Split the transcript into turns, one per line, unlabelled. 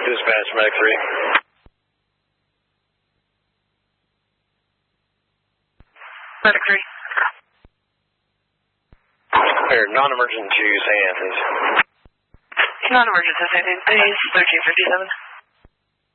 Dispatch, Medic 3.
Medic 3.
Here, non-emergent to St. Anthony's.
Non-emergent to St. Anthony's, 1357.